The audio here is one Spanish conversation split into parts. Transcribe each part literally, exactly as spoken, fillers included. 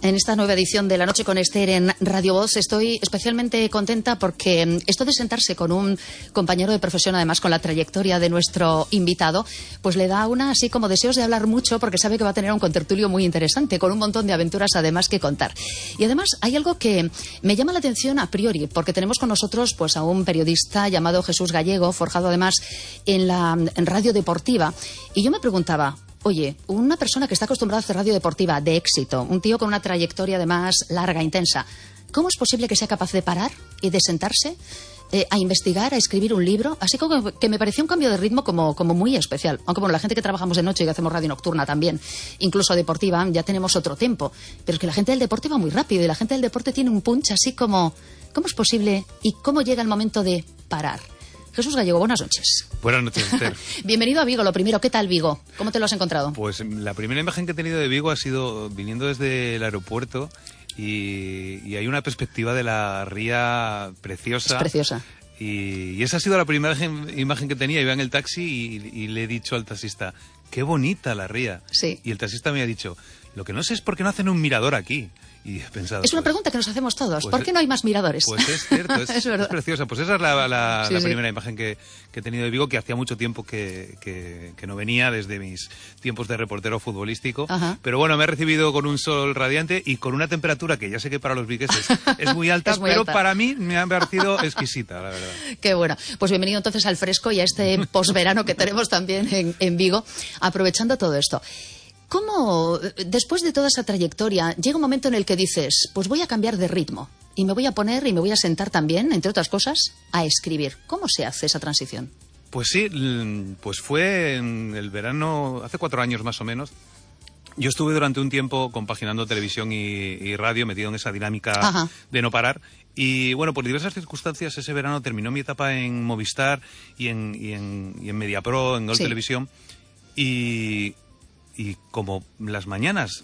En esta nueva edición de La Noche con Esther en Radio Voz estoy especialmente contenta porque esto de sentarse con un compañero de profesión, además con la trayectoria de nuestro invitado, pues le da una así como deseos de hablar mucho porque sabe que va a tener un contertulio muy interesante, con un montón de aventuras además que contar. Y además hay algo que me llama la atención a priori, porque tenemos con nosotros pues a un periodista llamado Jesús Gallego, forjado además en la en radio deportiva, y yo me preguntaba, oye, una persona que está acostumbrada a hacer radio deportiva de éxito, un tío con una trayectoria además larga, intensa, ¿cómo es posible que sea capaz de parar y de sentarse eh, a investigar, a escribir un libro? Así como que me pareció un cambio de ritmo como, como muy especial. Aunque bueno, la gente que trabajamos de noche y que hacemos radio nocturna también, incluso deportiva, ya tenemos otro tiempo. Pero es que la gente del deporte va muy rápido y la gente del deporte tiene un punch así como, ¿cómo es posible y cómo llega el momento de parar? Jesús Gallego, buenas noches. Buenas noches, Esther. Bienvenido a Vigo. Lo primero, ¿qué tal Vigo? ¿Cómo te lo has encontrado? Pues la primera imagen que he tenido de Vigo ha sido viniendo desde el aeropuerto y, y hay una perspectiva de la ría preciosa. Es preciosa. Y, y esa ha sido la primera imagen que tenía. Iba en el taxi y, y le he dicho al taxista, qué bonita la ría. Sí. Y el taxista me ha dicho, lo que no sé es por qué no hacen un mirador aquí. Y he pensado, es una pues, pregunta que nos hacemos todos. Pues, ¿Por qué no hay más miradores? Pues es cierto, es, es, es preciosa. Pues esa es la, la, sí, la sí. primera imagen que, que he tenido de Vigo, que hacía mucho tiempo que, que, que no venía desde mis tiempos de reportero futbolístico. Ajá. Pero bueno, me he recibido con un sol radiante y con una temperatura que ya sé que para los vigueses es muy alta, es muy pero alta. Para mí me ha parecido exquisita, la verdad. Qué bueno. Pues bienvenido entonces al fresco y a este posverano que tenemos también en, en Vigo, aprovechando todo esto. ¿Cómo, después de toda esa trayectoria, llega un momento en el que dices, pues voy a cambiar de ritmo y me voy a poner y me voy a sentar también, entre otras cosas, a escribir? ¿Cómo se hace esa transición? Pues sí, pues fue en el verano, hace cuatro años más o menos. Yo estuve durante un tiempo compaginando televisión y, y radio, metido en esa dinámica Ajá. de no parar. Y bueno, por diversas circunstancias, ese verano terminó mi etapa en Movistar y en, y en, y en Mediapro, en Gol sí. Televisión. Y... Y como las mañanas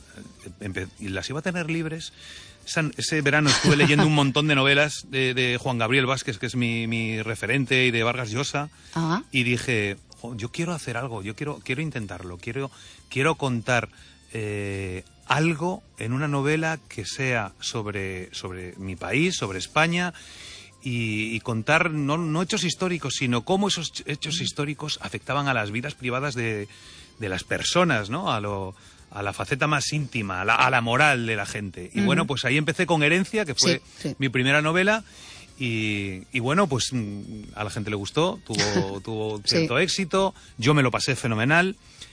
y las iba a tener libres, ese verano estuve leyendo un montón de novelas de, de Juan Gabriel Vázquez, que es mi, mi referente, y de Vargas Llosa, Ajá. y dije, oh, yo quiero hacer algo, yo quiero, quiero intentarlo, quiero, quiero contar eh, algo en una novela que sea sobre, sobre mi país, sobre España, y, y contar no, no hechos históricos, sino cómo esos hechos históricos afectaban a las vidas privadas de... de las personas, ¿no? A lo, a la faceta más íntima, a la, a la moral de la gente. Y uh-huh. bueno, pues ahí empecé con Herencia, que fue sí, sí. mi primera novela, y, y bueno, pues a la gente le gustó, tuvo, tuvo cierto sí. éxito, yo me lo pasé fenomenal,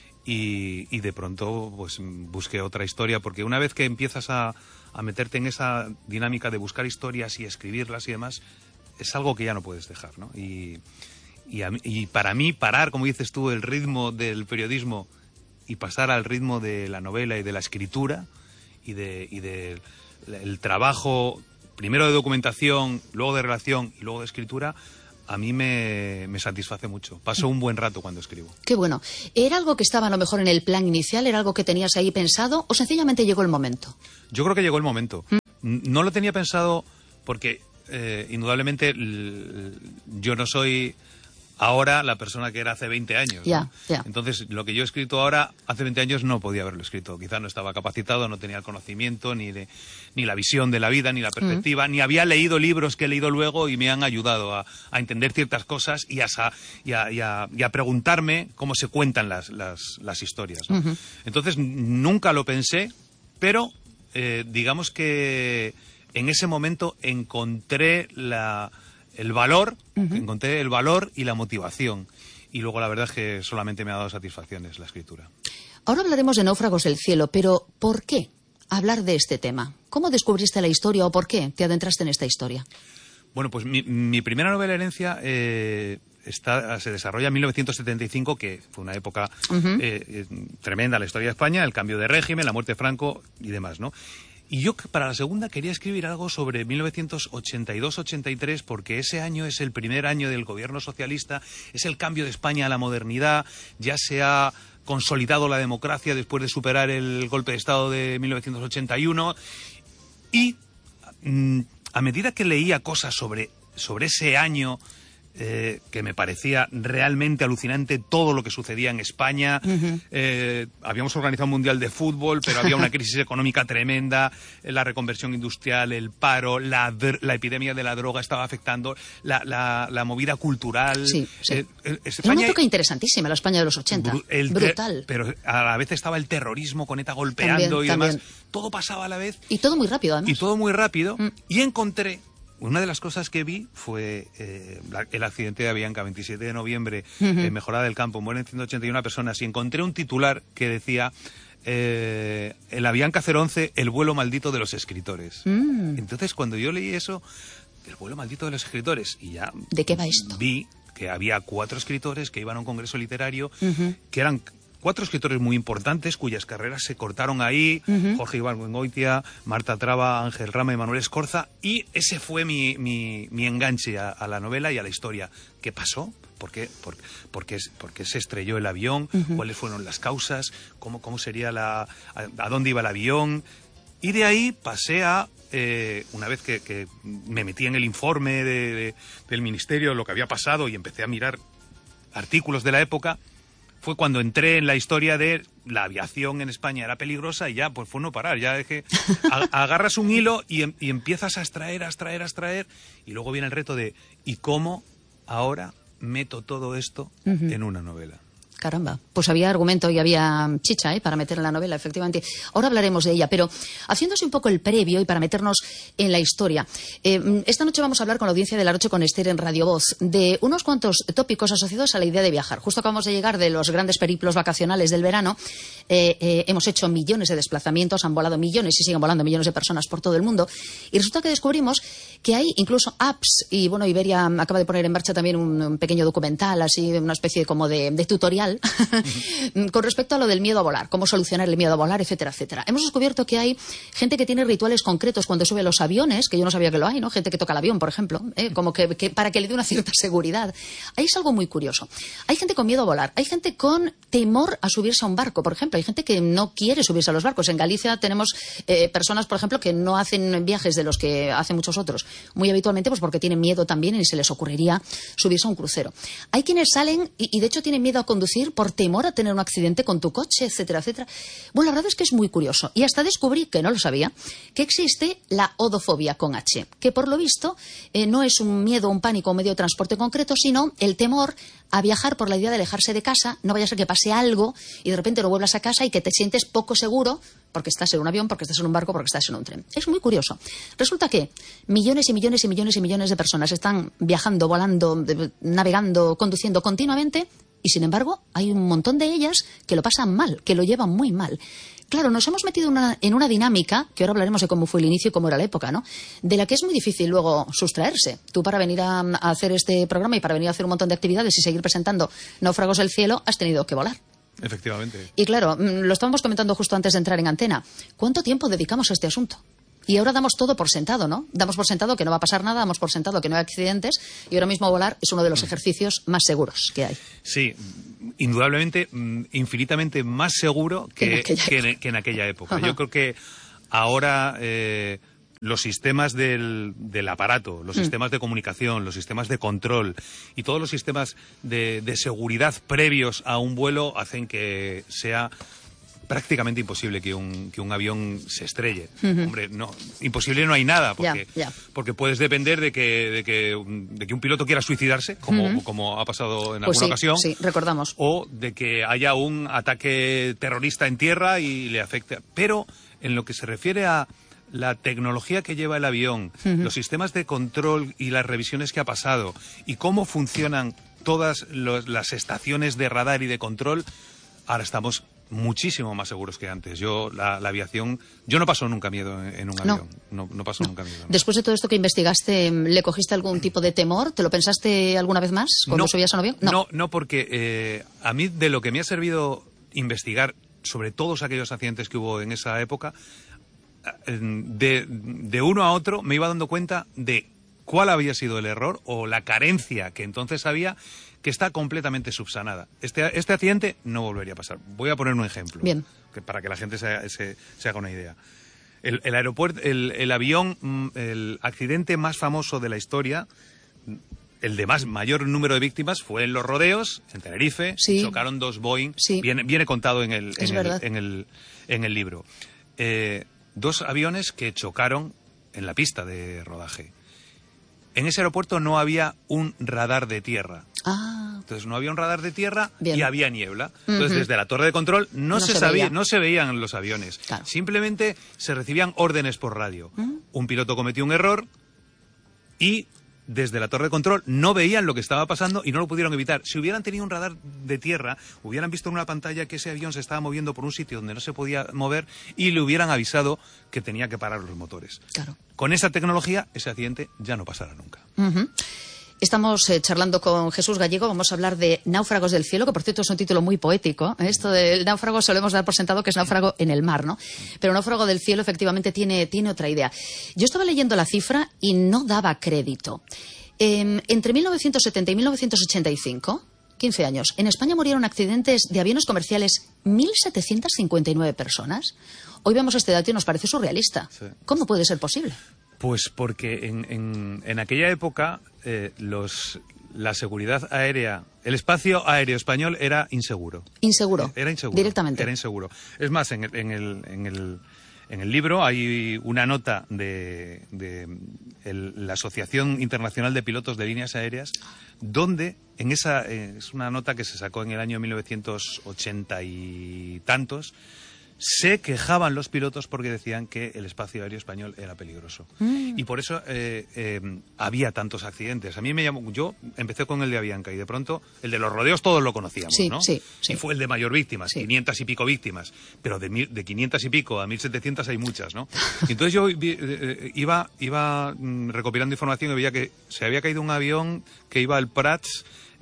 y, y de pronto pues busqué otra historia, porque una vez que empiezas a, a meterte en esa dinámica de buscar historias y escribirlas y demás, es algo que ya no puedes dejar, ¿no? Y... Y, a, y para mí parar, como dices tú, el ritmo del periodismo y pasar al ritmo de la novela y de la escritura y de y de el trabajo primero de documentación, luego de redacción y luego de escritura, a mí me, me satisface mucho. Paso un buen rato cuando escribo. Qué bueno. ¿Era algo que estaba a lo mejor en el plan inicial? ¿Era algo que tenías ahí pensado? ¿O sencillamente llegó el momento? Yo creo que llegó el momento. ¿Mm? No lo tenía pensado porque eh, indudablemente l- yo no soy... ahora la persona que era hace veinte años. Ya, ¿no? ya. Entonces, lo que yo he escrito ahora, hace veinte años no podía haberlo escrito. Quizá no estaba capacitado, no tenía el conocimiento, ni de, ni la visión de la vida, ni la perspectiva, mm. ni había leído libros que he leído luego y me han ayudado a, a entender ciertas cosas y a, y a, y a, y a preguntarme cómo se cuentan las, las, las historias, ¿no? Uh-huh. Entonces, nunca lo pensé, pero eh, digamos que en ese momento encontré la... el valor, uh-huh. encontré el valor y la motivación. Y luego la verdad es que solamente me ha dado satisfacciones la escritura. Ahora hablaremos de Náufragos del Cielo, pero ¿por qué hablar de este tema? ¿Cómo descubriste la historia o por qué te adentraste en esta historia? Bueno, pues mi, mi primera novela, Herencia, eh, está, se desarrolla en mil novecientos setenta y cinco, que fue una época uh-huh. eh, tremenda en la historia de España, el cambio de régimen, la muerte de Franco y demás, ¿no? Y yo para la segunda quería escribir algo sobre mil novecientos ochenta y dos ochenta y tres, porque ese año es el primer año del gobierno socialista, es el cambio de España a la modernidad, ya se ha consolidado la democracia después de superar el golpe de Estado de mil novecientos ochenta y uno, y mm, a medida que leía cosas sobre, sobre ese año eh, que me parecía realmente alucinante todo lo que sucedía en España. Uh-huh. eh, habíamos organizado un mundial de fútbol, pero había una crisis económica tremenda, la reconversión industrial, el paro, la, la epidemia de la droga estaba afectando, la, la, la movida cultural. Sí, sí. Eh, eh, España, era una época interesantísima, la España de los ochenta. Bru el brutal. Pero a la vez estaba el terrorismo con ETA golpeando también, y también. demás. Todo pasaba a la vez. Y todo muy rápido, además. Y todo muy rápido. Mm. Y encontré... Una de las cosas que vi fue eh, la, el accidente de Avianca, veintisiete de noviembre, uh-huh. en Mejorada del Campo, mueren ciento ochenta y una personas, y encontré un titular que decía eh, el Avianca cero once, el vuelo maldito de los escritores. Mm. Entonces, cuando yo leí eso, el vuelo maldito de los escritores, y ya... ¿De qué va esto? Vi que había cuatro escritores que iban a un congreso literario, uh-huh. que eran... Cuatro escritores muy importantes cuyas carreras se cortaron ahí, uh-huh. Jorge Ibargüengoitia, Marta Traba, Ángel Rama y Manuel Escorza, y ese fue mi, mi, mi enganche a, a la novela y a la historia. ¿Qué pasó? ¿Por qué, por, por qué, por qué se estrelló el avión? Uh-huh. ¿Cuáles fueron las causas? ¿Cómo, cómo sería la, a, a dónde iba el avión? Y de ahí pasé a, eh, una vez que, que me metí en el informe de, de, del ministerio, lo que había pasado, y empecé a mirar artículos de la época, fue cuando entré en la historia de la aviación en España era peligrosa, y ya pues fue no parar. Ya es que agarras un hilo y, y empiezas a extraer, a extraer, a extraer, y luego viene el reto de ¿y cómo ahora meto todo esto uh-huh. en una novela? Caramba, pues había argumento y había chicha ¿eh? para meter en la novela, efectivamente. Ahora hablaremos de ella, pero haciéndose un poco el previo y para meternos en la historia. Eh, esta noche vamos a hablar con la audiencia de La Noche con Esther en Radio Voz de unos cuantos tópicos asociados a la idea de viajar. Justo acabamos de llegar de los grandes periplos vacacionales del verano. Eh, eh, hemos hecho millones de desplazamientos, han volado millones y siguen volando millones de personas por todo el mundo. Y resulta que descubrimos que hay incluso apps, y bueno, Iberia acaba de poner en marcha también un, un pequeño documental, así una especie como de, de tutorial uh-huh. con respecto a lo del miedo a volar, cómo solucionar el miedo a volar, etcétera, etcétera. Hemos descubierto que hay gente que tiene rituales concretos cuando sube a los aviones, que yo no sabía que lo hay, ¿no? Gente que toca el avión, por ejemplo, ¿eh? como que, que para que le dé una cierta seguridad. Ahí es algo muy curioso. Hay gente con miedo a volar, hay gente con temor a subirse a un barco, por ejemplo. Hay gente que no quiere subirse a los barcos. En Galicia tenemos eh, personas, por ejemplo, que no hacen viajes de los que hacen muchos otros, muy habitualmente pues porque tienen miedo también y se les ocurriría subirse a un crucero. Hay quienes salen y, y de hecho tienen miedo a conducir por temor a tener un accidente con tu coche, etcétera, etcétera. Bueno, la verdad es que es muy curioso. Y hasta descubrí, que no lo sabía, que existe la odofobia con H, que por lo visto eh, no es un miedo, un pánico, un medio de transporte concreto, sino el temor a viajar por la idea de alejarse de casa, no vaya a ser que pase algo y de repente no vuelvas a casa y que te sientes poco seguro porque estás en un avión, porque estás en un barco, porque estás en un tren. Es muy curioso. Resulta que millones y millones y millones y millones de personas están viajando, volando, navegando, conduciendo continuamente, y sin embargo hay un montón de ellas que lo pasan mal, que lo llevan muy mal. Claro, nos hemos metido una, en una dinámica, que ahora hablaremos de cómo fue el inicio y cómo era la época, ¿no? De la que es muy difícil luego sustraerse. Tú, para venir a, a hacer este programa y para venir a hacer un montón de actividades y seguir presentando Náufragos del Cielo, has tenido que volar. Efectivamente. Y claro, lo estábamos comentando justo antes de entrar en antena. ¿Cuánto tiempo dedicamos a este asunto? Y ahora damos todo por sentado, ¿no? Damos por sentado que no va a pasar nada, damos por sentado que no hay accidentes, y ahora mismo volar es uno de los ejercicios más seguros que hay. Sí, indudablemente, infinitamente más seguro que, que, en, aquella que, en, que en aquella época. Ajá. Yo creo que ahora eh, los sistemas del, del aparato, los mm. sistemas de comunicación, los sistemas de control y todos los sistemas de, de seguridad previos a un vuelo hacen que sea prácticamente imposible que un, que un avión se estrelle. Uh-huh. Hombre, no, imposible no hay nada, porque, yeah, yeah. porque puedes depender de que, de, que, de que un piloto quiera suicidarse, como, uh-huh. como ha pasado en pues alguna sí, ocasión. Sí, recordamos. O de que haya un ataque terrorista en tierra y le afecte. Pero en lo que se refiere a la tecnología que lleva el avión, uh-huh. los sistemas de control y las revisiones que ha pasado, y cómo funcionan todas los, las estaciones de radar y de control, ahora estamos muchísimo más seguros que antes. Yo, la, la aviación, yo no paso nunca miedo en, en un avión. No, no, no paso no. nunca miedo. No. Después de todo esto que investigaste, ¿le cogiste algún tipo de temor? ¿Te lo pensaste alguna vez más cuando no, subías a un avión? No, no, no porque eh, a mí de lo que me ha servido investigar sobre todos aquellos accidentes que hubo en esa época, de, de uno a otro me iba dando cuenta de cuál había sido el error o la carencia que entonces había, que está completamente subsanada. Este, este accidente no volvería a pasar. Voy a poner un ejemplo. Bien. Que para que la gente se, se, se haga una idea. El, el aeropuerto, el, el avión, el accidente más famoso de la historia, el de más mayor número de víctimas fue en los rodeos, en Tenerife, sí. chocaron dos Boeing, sí. viene, viene contado en el, en el, en el, en el libro. Eh, dos aviones que chocaron en la pista de rodaje. En ese aeropuerto no había un radar de tierra. Ah. Entonces no había un radar de tierra Bien. y había niebla. Entonces uh-huh. desde la torre de control no, no se, se sabía, veía. no se veían los aviones. Claro. Simplemente se recibían órdenes por radio. Uh-huh. Un piloto cometió un error y desde la torre de control no veían lo que estaba pasando y no lo pudieron evitar. Si hubieran tenido un radar de tierra, hubieran visto en una pantalla que ese avión se estaba moviendo por un sitio donde no se podía mover y le hubieran avisado que tenía que parar los motores. Claro. Con esa tecnología, ese accidente ya no pasará nunca. Uh-huh. Estamos eh, charlando con Jesús Gallego, vamos a hablar de Náufragos del cielo, que por cierto es un título muy poético. Esto del náufrago solemos dar por sentado que es náufrago en el mar, ¿no? Pero Náufrago del cielo efectivamente tiene, tiene otra idea. Yo estaba leyendo la cifra y no daba crédito. Eh, entre mil novecientos setenta y mil novecientos ochenta y cinco, quince años, en España murieron accidentes de aviones comerciales mil setecientas cincuenta y nueve personas. Hoy vemos este dato y nos parece surrealista. Sí. ¿Cómo puede ser posible? Pues porque en, en, en aquella época eh, los, la seguridad aérea, el espacio aéreo español era inseguro. Inseguro. Era inseguro. Directamente. Era inseguro. Es más, en el, en el, en el, en el libro hay una nota de, de el, la Asociación Internacional de Pilotos de Líneas Aéreas, donde en esa eh, es una nota que se sacó en el año mil novecientos ochenta y tantos. Se quejaban los pilotos porque decían que el espacio aéreo español era peligroso. Mm. Y por eso eh, eh, había tantos accidentes. A mí me llamó... Yo empecé con el de Avianca y de pronto el de los rodeos todos lo conocíamos, sí, ¿no? Sí, sí. Y fue el de mayor víctimas, sí. quinientas y pico víctimas. Pero de, mil, de quinientas y pico a mil setecientas hay muchas, ¿no? Y entonces yo vi, eh, iba, iba recopilando información y veía que se había caído un avión que iba al Prats...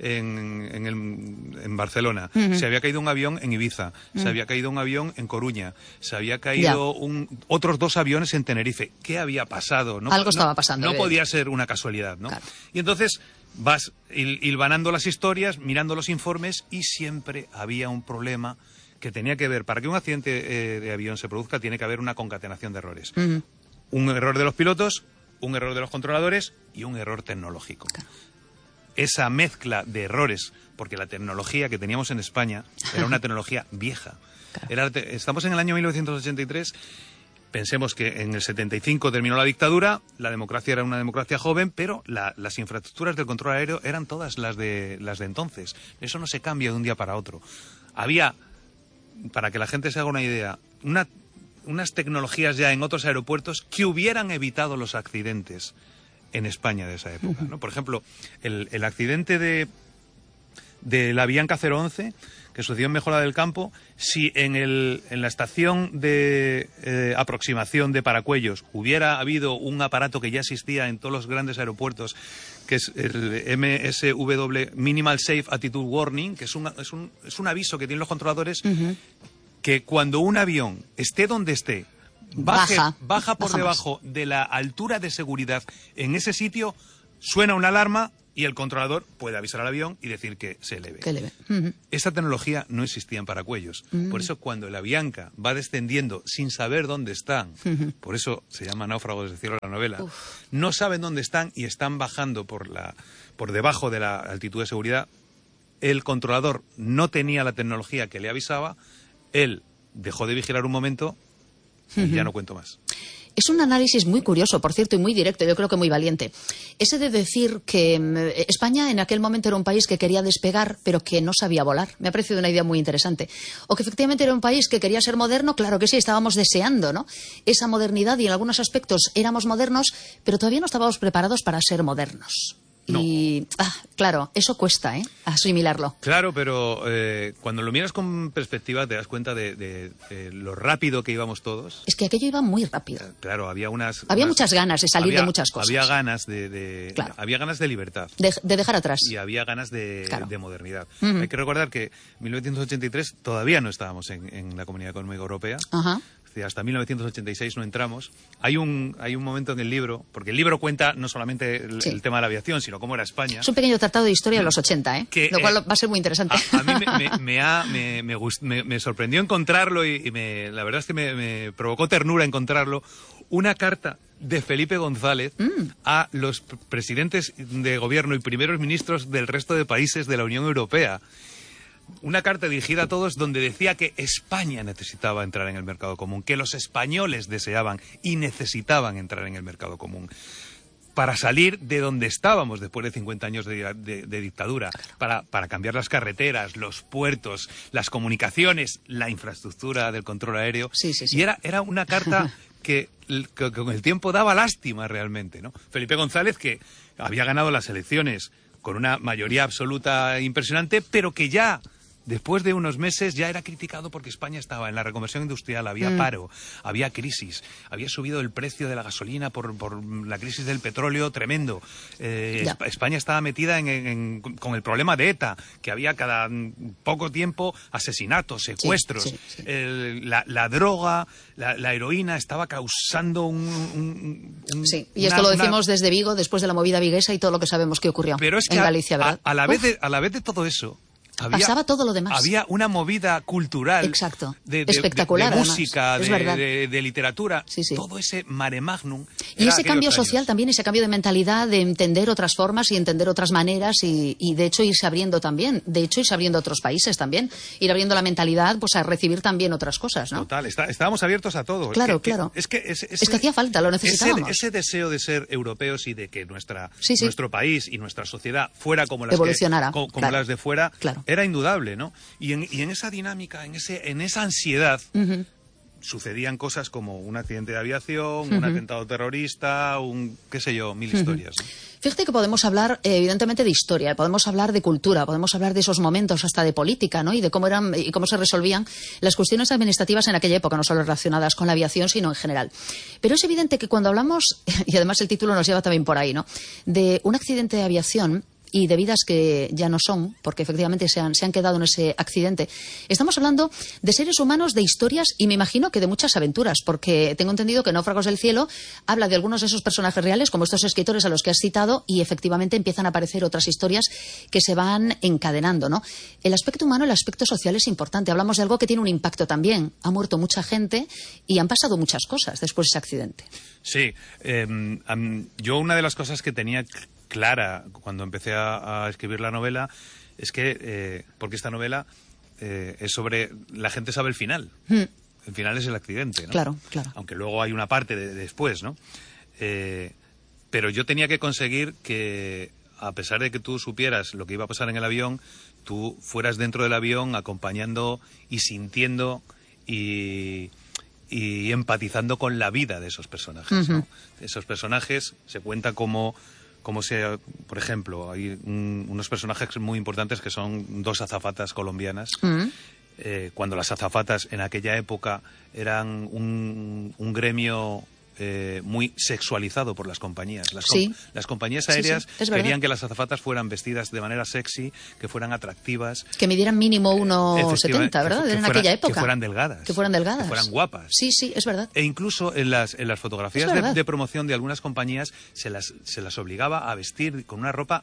En, en, el, en Barcelona, uh-huh. se había caído un avión en Ibiza, uh-huh. se había caído un avión en Coruña, se había caído un, otros dos aviones en Tenerife. ¿Qué había pasado? No, Algo no, estaba pasando. No podía ser una casualidad, ¿no? Claro. Y entonces vas hil, hilvanando las historias, mirando los informes y siempre había un problema que tenía que ver, para que un accidente eh, de avión se produzca, tiene que haber una concatenación de errores. Uh-huh. Un error de los pilotos, un error de los controladores y un error tecnológico. Claro. Esa mezcla de errores, porque la tecnología que teníamos en España era una tecnología vieja. Claro. Era, estamos en el año mil novecientos ochenta y tres, pensemos que en el setenta y cinco terminó la dictadura, la democracia era una democracia joven, pero la, las infraestructuras del control aéreo eran todas las de, las de entonces. Eso no se cambia de un día para otro. Había, para que la gente se haga una idea, una, unas tecnologías ya en otros aeropuertos que hubieran evitado los accidentes en España de esa época, ¿no? Por ejemplo, el, el accidente de, de la Avianca cero once, que sucedió en Mejora del Campo, si en, el, en la estación de eh, aproximación de Paracuellos hubiera habido un aparato que ya existía en todos los grandes aeropuertos, que es el M S W, Minimal Safe Attitude Warning, que es un, es un, es un aviso que tienen los controladores, uh-huh. que cuando un avión esté donde esté, Baje, baja, baja por baja debajo más. de la altura de seguridad en ese sitio, suena una alarma y el controlador puede avisar al avión y decir que se eleve. Que eleve. Uh-huh. Esta tecnología no existía en Paracuellos. Uh-huh. Por eso cuando el Avianca va descendiendo sin saber dónde están, uh-huh. por eso se llama Náufragos del cielo la novela, Uf. no saben dónde están y están bajando por, la, por debajo de la altitud de seguridad, el controlador no tenía la tecnología que le avisaba, él dejó de vigilar un momento y uh-huh. ya no cuento más. Es un análisis muy curioso, por cierto, y muy directo, yo creo que muy valiente. Ese de decir que eh, España en aquel momento era un país que quería despegar, pero que no sabía volar. Me ha parecido una idea muy interesante. O que efectivamente era un país que quería ser moderno, claro que sí, estábamos deseando, ¿no? Esa modernidad y en algunos aspectos éramos modernos, pero todavía no estábamos preparados para ser modernos. No. Y, ah, claro, eso cuesta, ¿eh? Asimilarlo. Claro, pero eh, cuando lo miras con perspectiva te das cuenta de, de, de lo rápido que íbamos todos. Es que aquello iba muy rápido. Eh, claro, había unas... Había unas, muchas ganas de salir había, de muchas cosas. Había ganas de... de claro. Había ganas de libertad. De, de dejar atrás. Y había ganas de, claro. de modernidad. Uh-huh. Hay que recordar que en mil novecientos ochenta y tres todavía no estábamos en, en la Comunidad Económica Europea. Ajá. Uh-huh. decía, hasta mil novecientos ochenta y seis no entramos. Hay un, hay un momento en el libro, porque el libro cuenta no solamente el, sí. el tema de la aviación, sino cómo era España. Es un pequeño tratado de historia de los ochenta, ¿eh? Que, lo cual eh, va a ser muy interesante. A, a mí me, me, me, ha, me, me, gust, me, me sorprendió encontrarlo y, y me, la verdad es que me, me provocó ternura encontrarlo. Una carta de Felipe González mm. a los presidentes de gobierno y primeros ministros del resto de países de la Unión Europea. Una carta dirigida a todos donde decía que España necesitaba entrar en el mercado común, que los españoles deseaban y necesitaban entrar en el mercado común para salir de donde estábamos después de cincuenta años de, de, de dictadura, para, para cambiar las carreteras, los puertos, las comunicaciones, la infraestructura del control aéreo. Sí, sí, sí. Y era, era una carta que, que con el tiempo daba lástima realmente, ¿no? Felipe González, que había ganado las elecciones con una mayoría absoluta impresionante, pero que ya, después de unos meses, ya era criticado porque España estaba en la reconversión industrial, había mm. paro, había crisis, había subido el precio de la gasolina por, por la crisis del petróleo tremendo. Eh, España estaba metida en, en, en, con el problema de ETA, que había cada poco tiempo asesinatos, secuestros. Sí, sí, sí. El, la, la droga, la, la heroína estaba causando un... un, un sí, y esto una, lo decimos una... desde Vigo, después de la movida viguesa y todo lo que sabemos que ocurrió Pero es que en a, Galicia, ¿verdad? A, a, la vez de, a la vez de todo eso... Había, pasaba todo lo demás. Había una movida cultural. Exacto. De, de, espectacular. De, de música, de, de, de, de literatura. Sí, sí. Todo ese mare magnum. Y ese cambio social años. también, ese cambio de mentalidad, de entender otras formas y entender otras maneras y, y de hecho irse abriendo también. De hecho irse abriendo a otros países también. Ir abriendo la mentalidad pues a recibir también otras cosas, ¿no? Total. Está, estábamos abiertos a todo. Claro, es que, claro. Que, es, que, ese, es que hacía falta, lo necesitábamos. Ese, ese deseo de ser europeos y de que nuestra, sí, sí. nuestro país y nuestra sociedad fuera como las, evolucionara, que, como, como claro. las de fuera, claro. era indudable, ¿no? Y en, y en esa dinámica, en, ese, en esa ansiedad, uh-huh. sucedían cosas como un accidente de aviación, uh-huh. un atentado terrorista, un, qué sé yo, mil uh-huh. historias. ¿no? Fíjate que podemos hablar, eh, evidentemente, de historia, podemos hablar de cultura, podemos hablar de esos momentos hasta de política, ¿no? Y de cómo eran y cómo se resolvían las cuestiones administrativas en aquella época, no solo relacionadas con la aviación, sino en general. Pero es evidente que cuando hablamos, y además el título nos lleva también por ahí, ¿no? De un accidente de aviación y de vidas que ya no son, porque efectivamente se han, se han quedado en ese accidente. Estamos hablando de seres humanos, de historias y me imagino que de muchas aventuras, porque tengo entendido que Náufragos del Cielo habla de algunos de esos personajes reales, como estos escritores a los que has citado, y efectivamente empiezan a aparecer otras historias que se van encadenando, ¿no? El aspecto humano, el aspecto social es importante. Hablamos de algo que tiene un impacto también. Ha muerto mucha gente y han pasado muchas cosas después de ese accidente. Sí. Eh, um, yo una de las cosas que tenía clara cuando empecé a, a escribir la novela es que, eh, porque esta novela eh, es sobre, la gente sabe el final, mm. el final es el accidente, ¿no? Claro, claro. Aunque luego hay una parte de, de después, ¿no? Eh, pero yo tenía que conseguir que, a pesar de que tú supieras lo que iba a pasar en el avión, tú fueras dentro del avión acompañando y sintiendo y... y empatizando con la vida de esos personajes, ¿no? Uh-huh. Esos personajes se cuenta como, como se, por ejemplo, hay un, unos personajes muy importantes que son dos azafatas colombianas. Uh-huh. Eh, cuando las azafatas en aquella época eran un, un gremio eh, muy sexualizado por las compañías. Las, com- sí. las compañías aéreas sí, sí. querían que las azafatas fueran vestidas de manera sexy, que fueran atractivas. Que midieran mínimo uno setenta, ¿verdad? Que, que en fuera, aquella época. Que fueran delgadas. Que fueran delgadas. Que fueran guapas. Sí, sí, es verdad. E incluso en las, en las fotografías de, de promoción de algunas compañías se las, se las obligaba a vestir con una ropa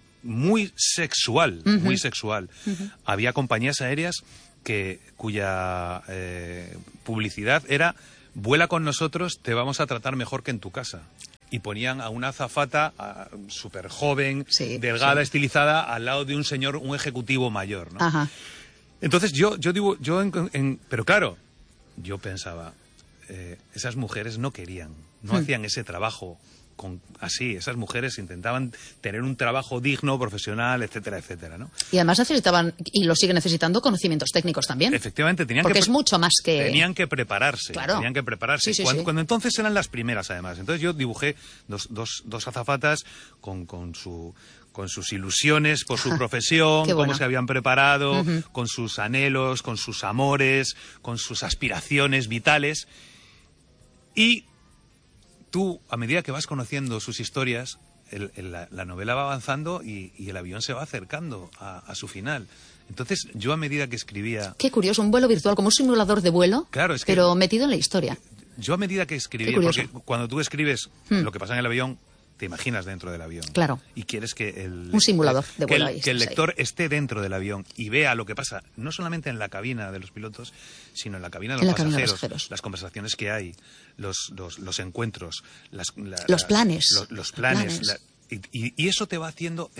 muy sexual, uh-huh. muy sexual. Uh-huh. Había compañías aéreas que cuya eh, publicidad era: vuela con nosotros, te vamos a tratar mejor que en tu casa. Y ponían a una azafata súper joven, sí, delgada, sí. estilizada, al lado de un señor, un ejecutivo mayor, ¿no? Ajá. Entonces yo, yo digo, yo en, en, pero claro, yo pensaba, eh, esas mujeres no querían, no hmm. hacían ese trabajo con, así, esas mujeres intentaban tener un trabajo digno, profesional, etcétera, etcétera, ¿no? Y además necesitaban, y lo siguen necesitando, conocimientos técnicos también. Efectivamente, tenían porque que... es mucho más que... Tenían que prepararse, claro. tenían que prepararse. Sí, sí, cuando, sí. cuando entonces eran las primeras, además. Entonces yo dibujé dos, dos, dos azafatas con, con su... con sus ilusiones por su profesión, bueno. cómo se habían preparado, uh-huh. con sus anhelos, con sus amores, con sus aspiraciones vitales. Y tú, a medida que vas conociendo sus historias, el, el, la, la novela va avanzando y, y el avión se va acercando a, a su final. Entonces, yo a medida que escribía... Qué curioso, un vuelo virtual, como un simulador de vuelo, claro, es que, pero metido en la historia. Yo a medida que escribía, porque cuando tú escribes hmm. lo que pasa en el avión, te imaginas dentro del avión. Claro. Y quieres que el... Un simulador de vuelo. Que el, ahí, que el lector ahí. esté dentro del avión y vea lo que pasa, no solamente en la cabina de los pilotos, sino en la cabina de en los, la pasajeros, cabina de los pasajeros, las conversaciones que hay, los, los, los encuentros, las, la, los planes. Los, los planes. planes. La, y, y, y eso te va haciendo